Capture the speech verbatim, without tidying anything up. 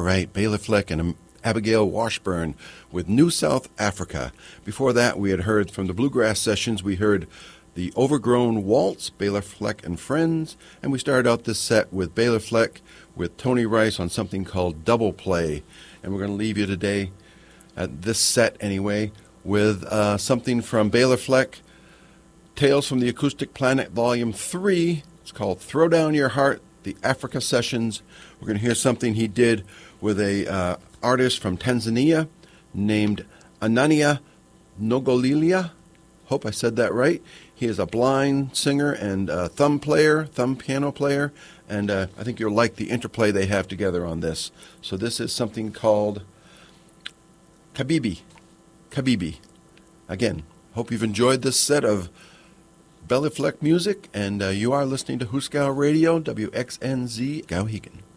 right, Bela Fleck and Abigail Washburn with New South Africa. Before that, we had heard from the Bluegrass Sessions, we heard the Overgrown Waltz, Bela Fleck and Friends, and we started out this set with Bela Fleck with Tony Rice on something called Double Play. And we're going to leave you today, at this set anyway, with uh, something from Bela Fleck, Tales from the Acoustic Planet, Volume three. It's called Throw Down Your Heart, the Africa Sessions. We're going to hear something he did with a uh, artist from Tanzania named Anania Nogolilia. Hope I said that right. He is a blind singer and uh, thumb player, thumb piano player, and uh, I think you'll like the interplay they have together on this. So this is something called Kabibi. Kabibi. Again, hope you've enjoyed this set of Bela Fleck music, and uh, you are listening to Hooskow Radio, W X N Z, Skowhegan.